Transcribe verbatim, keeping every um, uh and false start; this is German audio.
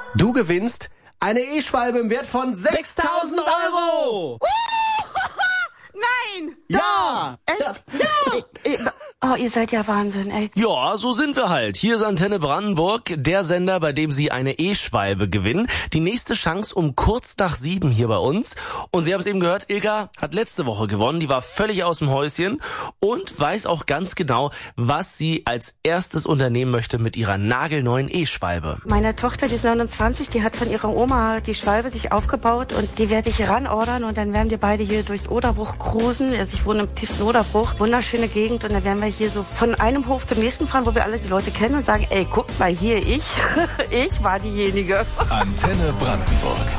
Du gewinnst eine E-Schwalbe im Wert von sechstausend Euro. Nein! Ja! Echt? Ja! Ich, ich, oh, ihr seid ja Wahnsinn, ey. Ja, so sind wir halt. Hier ist Antenne Brandenburg, der Sender, bei dem Sie eine E-Schwalbe gewinnen. Die nächste Chance um kurz nach sieben hier bei uns. Und Sie haben es eben gehört, Ilka hat letzte Woche gewonnen. Die war völlig aus dem Häuschen und weiß auch ganz genau, was sie als erstes unternehmen möchte mit ihrer nagelneuen E-Schwalbe. Meine Tochter, die ist neunundzwanzig, die hat von ihrer Oma die Schwalbe sich aufgebaut und die werde ich ranordern und dann werden wir beide hier durchs Oderbruch cruisen. Also ich wohne im tiefsten Oderbruch, wunderschöne Gegend und dann werden wir hier so von einem Hof zum nächsten fahren, wo wir alle die Leute kennen und sagen, ey, guck mal hier, ich, ich war diejenige. Antenne Brandenburg.